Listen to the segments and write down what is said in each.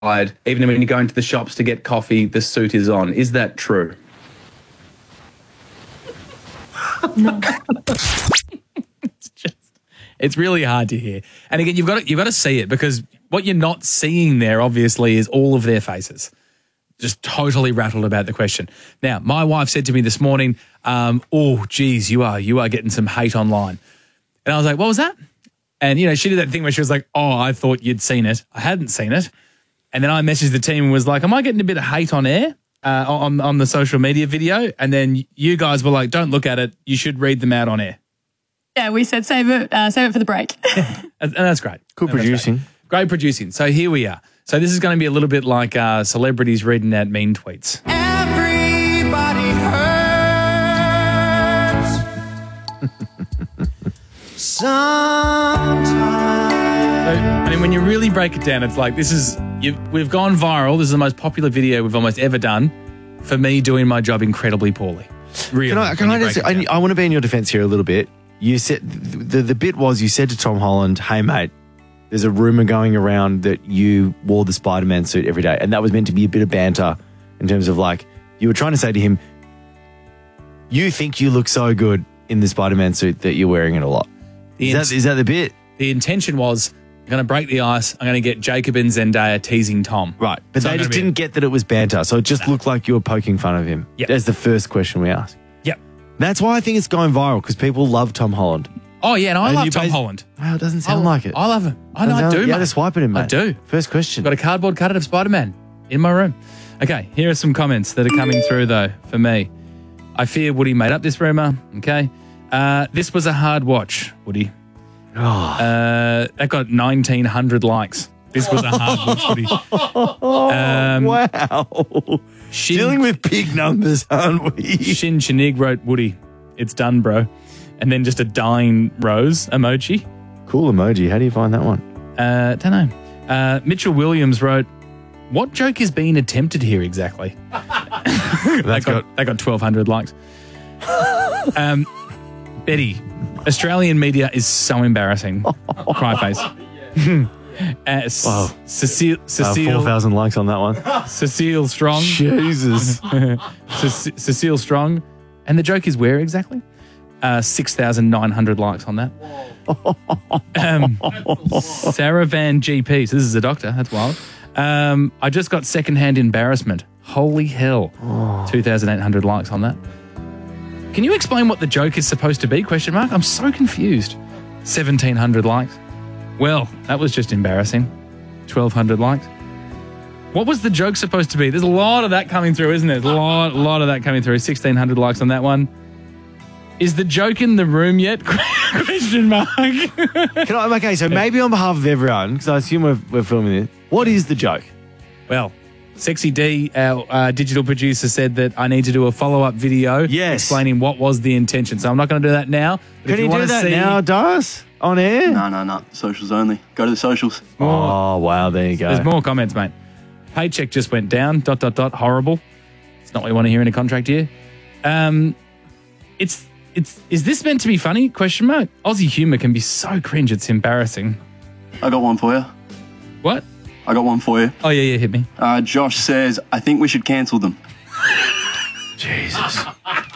even when you go into the shops to get coffee, the suit is on. Is that true? No. It's really hard to hear. And again, you've got to see it, because what you're not seeing there, obviously, is all of their faces. Just totally rattled about the question. Now, my wife said to me this morning, oh, geez, you are getting some hate online. And I was like, what was that? And, she did that thing where she was like, oh, I thought you'd seen it. I hadn't seen it. And then I messaged the team and was like, am I getting a bit of hate on air on the social media video? And then you guys were like, don't look at it. You should read them out on air. Yeah, we said save it for the break. And that's great. Good producing. Great producing. So here we are. So this is going to be a little bit like celebrities reading out mean tweets. Everybody hurts. Sometimes. So, when you really break it down, it's like we've gone viral. This is the most popular video we've almost ever done for me doing my job incredibly poorly. Really. I want to be in your defense here a little bit. You said the bit was you said to Tom Holland, hey, mate, there's a rumor going around that you wore the Spider-Man suit every day. And that was meant to be a bit of banter in terms of you were trying to say to him, you think you look so good in the Spider-Man suit that you're wearing it a lot. Is that the bit? The intention was, I'm going to break the ice. I'm going to get Jacob and Zendaya teasing Tom. Right. But they just didn't get that it was banter. So it just looked like you were poking fun of him. Yep. That's the first question we asked. Yep. That's why I think it's going viral, because people love Tom Holland. Oh, yeah, and I love Tom Holland. Well, it doesn't sound like it. I love him. I know, I do, mate. You had to swipe at him, mate. I do. First question. Got a cardboard cutout of Spider-Man in my room. Okay, here are some comments that are coming through, though, for me. I fear Woody made up this rumour. Okay. This was a hard watch, Woody. Oh. That got 1,900 likes. This was a hard watch, Woody. Wow. Dealing with big numbers, aren't we? Shin Chinig wrote, Woody, it's done, bro. And then just a dying rose emoji. Cool emoji. How do you find that one? Don't know. Mitchell Williams wrote, what joke is being attempted here exactly? They got 1,200 likes. Betty, Australian media is so embarrassing. Cry face. Wow. Cecile 4,000 likes on that one. Cecile Strong. Jesus. Cecile Strong. And the joke is where exactly? 6,900 likes on that. Sarah Van GP. So this is a doctor. That's wild. I just got secondhand embarrassment. Holy hell. 2,800 likes on that. Can you explain what the joke is supposed to be? Question mark. I'm so confused. 1,700 likes. Well, that was just embarrassing. 1,200 likes. What was the joke supposed to be? There's a lot of that coming through, isn't there? There's a lot of that coming through. 1,600 likes on that one. Is the joke in the room yet? Question mark. Okay, so maybe on behalf of everyone, because I assume we're filming this, what is the joke? Well, Sexy D, our digital producer, said that I need to do a follow-up video explaining what was the intention. So I'm not going to do that now. Can you do that now, Doris? On air? No. Socials only. Go to the socials. Oh, wow. There you go. There's more comments, mate. Paycheck just went down. ... Horrible. It's not what you want to hear in a contract year. Is this meant to be funny? Question mark. Aussie humour can be so cringe. It's embarrassing. I got one for you. What? I got one for you. Oh, yeah, hit me. Josh says, I think we should cancel them. Jesus.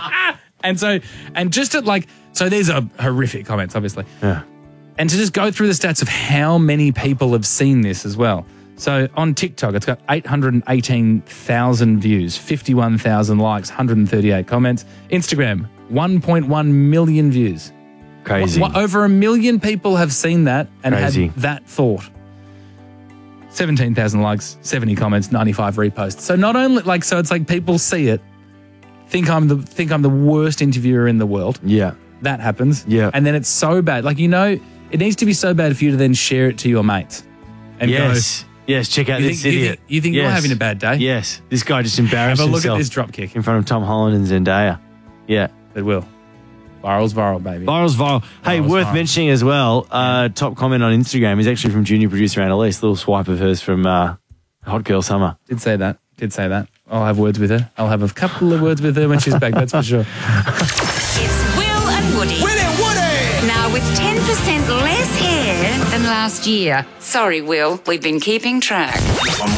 So there's a horrific comments, obviously. Yeah. And to just go through the stats of how many people have seen this as well. So on TikTok, it's got 818,000 views, 51,000 likes, 138 comments. Instagram, 1.1 million views. Crazy. Over 1 million people have seen that and Crazy. had that thought. 17,000 likes, 70 comments, 95 reposts. So not only so it's like people see it, think I'm the worst interviewer in the world. Yeah. That happens. Yeah. And then it's so bad. It needs to be so bad for you to then share it to your mates. And Yes, check out this idiot. You think you're having a bad day? Yes. This guy just embarrassed Have a look himself at this dropkick. in front of Tom Holland and Zendaya. Yeah. It will. Viral's viral, baby. Viral's viral. Hey, worth mentioning as well, top comment on Instagram is actually from junior producer Annalise, a little swipe of hers from Hot Girl Summer. Did say that. I'll have words with her. I'll have a couple of words with her when she's back, that's for sure. It's Will and Woody. Will and Woody! Now with 10% less hair than last year. Sorry, Will, we've been keeping track.